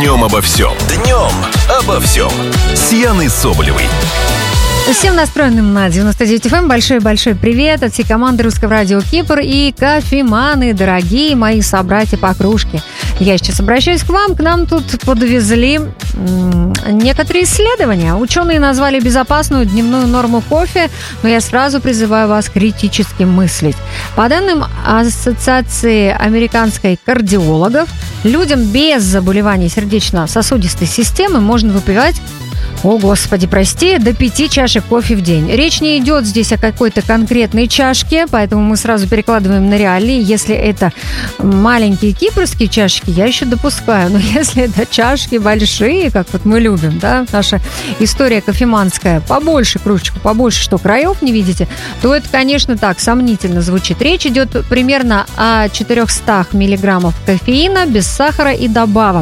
Днем обо всем. Днем обо всем. С Яной Соболевой. Всем настроенным на 99 FM большой-большой привет от всей команды Русского радио Кипр и кофеманы, дорогие мои собратья по кружке. Я сейчас обращаюсь к вам. К нам тут подвезли некоторые исследования. Ученые назвали безопасную дневную норму кофе, но я сразу призываю вас критически мыслить. По данным Ассоциации американской кардиологов, людям без заболеваний сердечно-сосудистой системы можно выпивать, о, Господи, прости, до 5 чашек кофе в день. Речь не идет здесь о какой-то конкретной чашке, поэтому мы сразу перекладываем на реалии. Если это маленькие кипрские чашки, я еще допускаю. Но если это чашки большие, как вот мы любим, да, наша история кофеманская, побольше кружечку, побольше, что краев не видите, то это, конечно, так, сомнительно звучит. Речь идет примерно о 400 миллиграммов кофеина без сахара и добавок.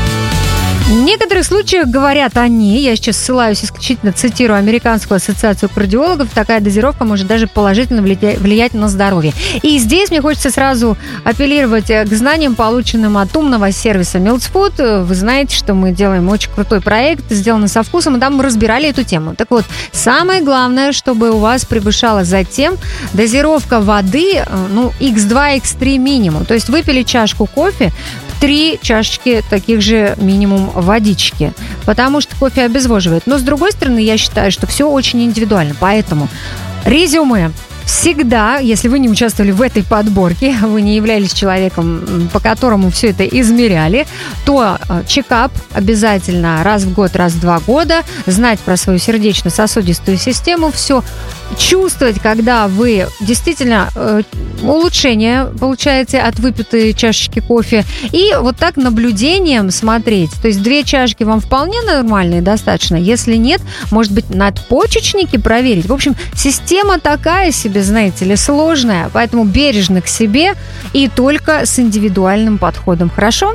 В некоторых случаях, говорят они, я сейчас ссылаюсь исключительно, цитирую Американскую ассоциацию кардиологов, такая дозировка может даже положительно влиять на здоровье. И здесь мне хочется сразу апеллировать к знаниям, полученным от умного сервиса Mills Food. Вы знаете, что мы делаем очень крутой проект, сделанный со вкусом, и там мы разбирали эту тему. Так вот, самое главное, чтобы у вас превышала затем дозировка воды, x2, x3 минимум. То есть выпили чашку кофе, 3 чашечки таких же минимум водички, потому что кофе обезвоживает. Но, с другой стороны, я считаю, что все очень индивидуально. Поэтому резюме. Всегда, если вы не участвовали в этой подборке, вы не являлись человеком, по которому все это измеряли, то чекап обязательно раз в год, раз в 2 года, знать про свою сердечно-сосудистую систему, все чувствовать, когда вы действительно улучшение получаете от выпитой чашечки кофе, и вот так наблюдением смотреть. То есть 2 чашки вам вполне нормальные, достаточно. Если нет, может быть, надпочечники проверить. В общем, система такая себе, знаете ли, сложная, поэтому бережно к себе и только с индивидуальным подходом. Хорошо?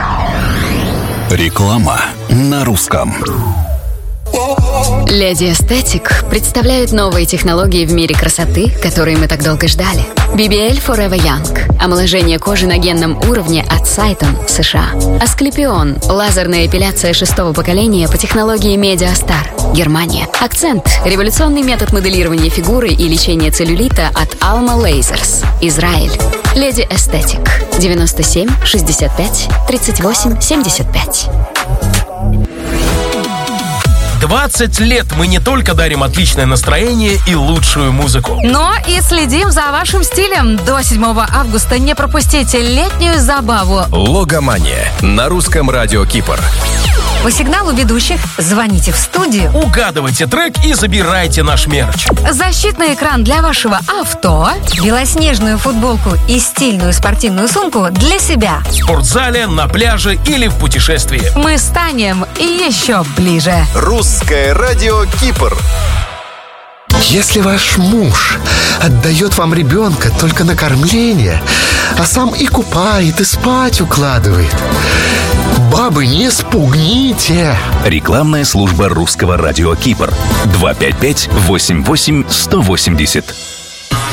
Реклама на русском. Леди Эстетик представляет новые технологии в мире красоты, которые мы так долго ждали. BBL Forever Young. Омоложение кожи на генном уровне от Сайтон, США. Асклепион. Лазерная эпиляция 6-го поколения по технологии Mediastar, Германия. Акцент. Революционный метод моделирования фигуры и лечения целлюлита от Alma Lasers, Израиль. Леди Эстетик. 97 65 38 75. 20 лет мы не только дарим отличное настроение и лучшую музыку, но и следим за вашим стилем. До 7 августа не пропустите летнюю забаву. Логомания на Русском радио Кипр. По сигналу ведущих звоните в студию. угадывайте трек и забирайте наш мерч. Защитный экран для вашего авто. Белоснежную футболку и стильную спортивную сумку для себя. В спортзале, на пляже или в путешествии. Мы станем еще ближе. Русское радио Кипр. Если ваш муж отдает вам ребенка только на кормление, а сам и купает, и спать укладывает, бабы, не спугните! Рекламная служба Русского радио Кипр. 255-88-180.